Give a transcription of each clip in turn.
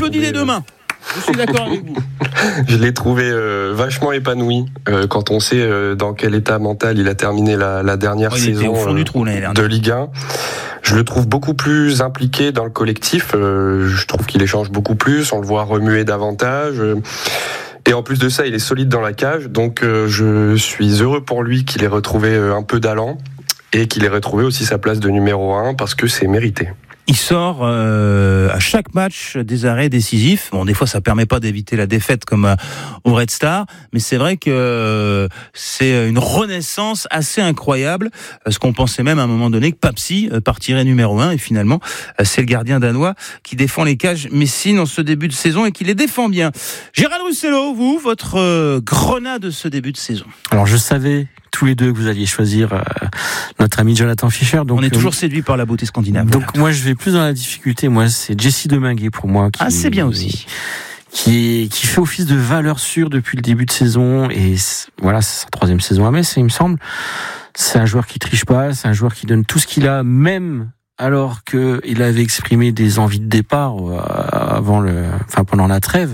applaudit des deux mains. Je suis d'accord avec vous. Je l'ai trouvé vachement épanoui quand on sait dans quel état mental il a terminé la dernière saison de Ligue 1. Je le trouve beaucoup plus impliqué dans le collectif. Je trouve qu'il échange beaucoup plus. On le voit remuer davantage. Et en plus de ça, il est solide dans la cage. Donc je suis heureux pour lui qu'il ait retrouvé un peu d'allant et qu'il ait retrouvé aussi sa place de numéro 1 parce que c'est mérité. Il sort à chaque match des arrêts décisifs. Bon, des fois, ça permet pas d'éviter la défaite comme au Red Star, mais c'est vrai que c'est une renaissance assez incroyable. Parce qu'on pensait même à un moment donné que Papsi partirait numéro 1, et finalement, c'est le gardien danois qui défend les cages messines en ce début de saison et qui les défend bien. Gérald Russello, vous, votre grenat de ce début de saison. Alors, je savais tous les deux que vous alliez choisir notre ami Jonathan Fischer. Donc, on est toujours séduit par la beauté scandinave. Donc moi je vais plus dans la difficulté. Moi c'est Jessie Deminguet pour moi. C'est bien aussi. Qui fait office de valeur sûre depuis le début de saison et voilà, c'est sa 3e saison à Metz, il me semble. C'est un joueur qui triche pas, c'est un joueur qui donne tout ce qu'il a, même alors que il avait exprimé des envies de départ pendant la trêve.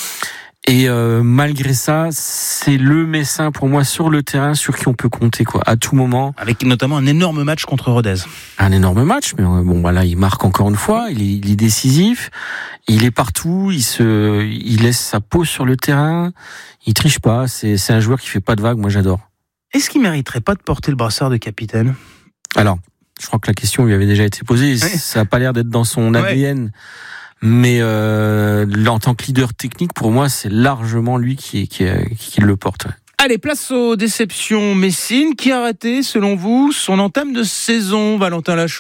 Et malgré ça, c'est le Messin pour moi sur le terrain sur qui on peut compter à tout moment. Avec notamment un énorme match contre Rodez. Un énorme match, mais bon voilà, il marque encore une fois, il est décisif, il est partout, il laisse sa peau sur le terrain, il triche pas, c'est un joueur qui fait pas de vagues, moi j'adore. Est-ce qu'il mériterait pas de porter le brassard de capitaine ? Alors, je crois que la question lui avait déjà été posée, ça a pas l'air d'être dans son ADN. Ouais. Mais en tant que leader technique, pour moi, c'est largement lui qui le porte. Allez, place aux déceptions messines. Qui a raté, selon vous, son entame de saison, Valentin Lachaud ?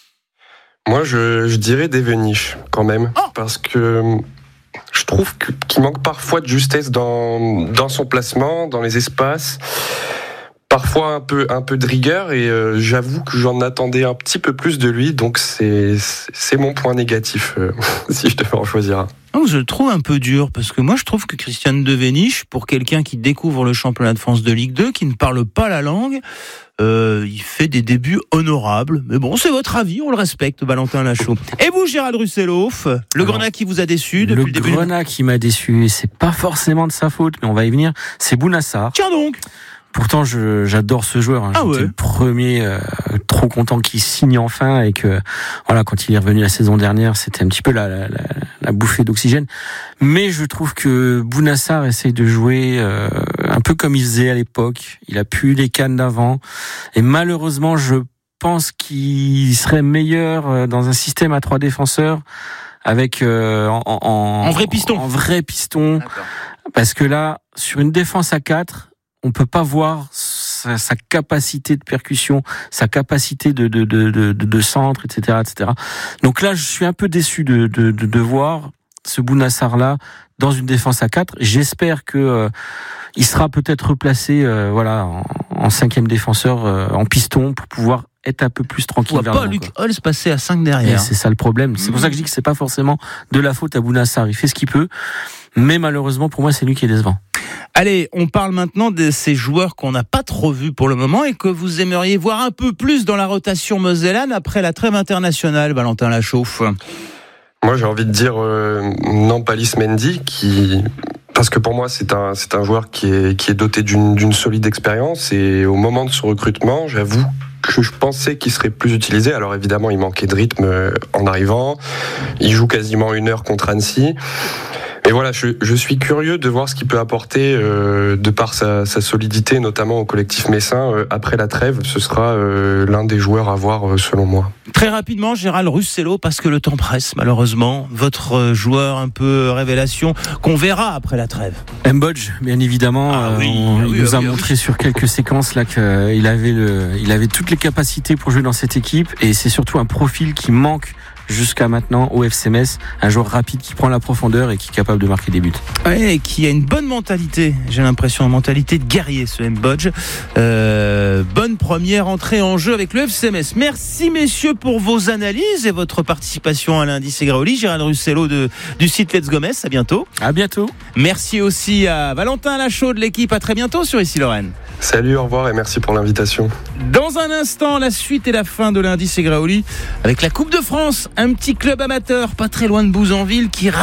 Moi, je dirais Devenish, quand même. Parce que je trouve qu'il manque parfois de justesse dans son placement, dans les espaces. Parfois un peu de rigueur et j'avoue que j'en attendais un petit peu plus de lui, donc c'est mon point négatif si je devais en choisir un. Je le trouve un peu dur parce que moi je trouve que Christian Devenish, pour quelqu'un qui découvre le championnat de France de Ligue 2, qui ne parle pas la langue, il fait des débuts honorables. Mais bon, c'est votre avis, on le respecte, Valentin Lachaud. Et vous, Gérald Russello, grenat qui vous a déçu depuis le début ? Le grenat qui m'a déçu, et c'est pas forcément de sa faute, mais on va y venir, c'est Bounassar. Tiens donc. Pourtant, j'adore ce joueur. J'étais le premier trop content qu'il signe enfin et que voilà, quand il est revenu la saison dernière, c'était un petit peu la bouffée d'oxygène. Mais je trouve que Bounassar essaye de jouer un peu comme il faisait à l'époque. Il a plus les cannes d'avant et malheureusement, je pense qu'il serait meilleur dans un système à 3 défenseurs avec en vrai piston. En vrai piston. D'accord. Parce que là, sur une défense à 4, on peut pas voir sa capacité de percussion, sa capacité de centre, etc., etc. Donc là, je suis un peu déçu de voir ce Bounassar là dans une défense à 4. J'espère que il sera peut-être replacé, en 5e défenseur, en piston pour pouvoir être un peu plus tranquille. On voit pas Luc Holz passer à 5 derrière. Et c'est ça le problème. C'est pour ça que je dis que c'est pas forcément de la faute à Bounassar. Il fait ce qu'il peut, mais malheureusement pour moi, c'est lui qui est décevant. Allez, on parle maintenant de ces joueurs qu'on n'a pas trop vus pour le moment et que vous aimeriez voir un peu plus dans la rotation mosellane après la trêve internationale, Valentin Lachaud. Moi, j'ai envie de dire Nampalis Mendy, parce que pour moi, c'est un joueur qui est doté d'une solide expérience et au moment de son recrutement, j'avoue que je pensais qu'il serait plus utilisé. Alors évidemment, il manquait de rythme en arrivant. Il joue quasiment 1 heure contre Annecy. Et voilà, je suis curieux de voir ce qu'il peut apporter de par sa solidité, notamment au collectif messin. Après la trêve, ce sera l'un des joueurs à voir selon moi. Très rapidement, Gérald Russello, parce que le temps presse malheureusement. Votre joueur un peu révélation qu'on verra après la trêve. Mbodj, bien évidemment. Il nous a montré sur quelques séquences là qu'il avait toutes les capacités pour jouer dans cette équipe et c'est surtout un profil qui manque jusqu'à maintenant au FC Metz, un joueur rapide qui prend la profondeur et qui est capable de marquer des buts. Ouais, et qui a une bonne mentalité, j'ai l'impression, une mentalité de guerrier ce Mbodj. Bonne première entrée en jeu avec le FC Metz. Merci messieurs pour vos analyses et votre participation à l'Indice Graoli. Gérald Russello du site Let's Go Metz, à bientôt. À bientôt. Merci aussi à Valentin Lachaud de l'équipe, à très bientôt sur Ici Lorraine. Salut, au revoir et merci pour l'invitation. Dans un instant, la suite et la fin de l'Indice Graoli avec la Coupe de France. Un petit club amateur pas très loin de Bouzanville qui